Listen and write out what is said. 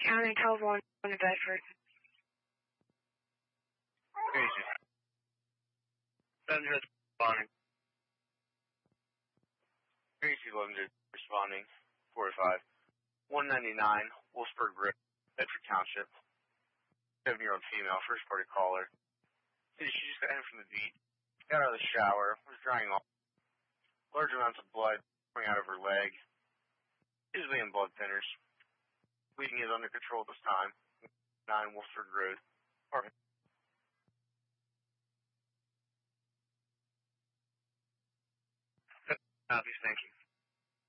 County 12-1 in Bedford. Crazy. 7 responding. Tracy London responding. 4-5. 199 Wolfsburg Road, Bedford Township. 7-year-old female, first party caller. Said she just got in from the beach. Got out of the shower. Was drying off. Large amounts of blood pouring out of her leg. Usually in blood thinners. Bleeding is under control at this time. 9 Wolfsburg Road. Apartment. Obvious, thank you.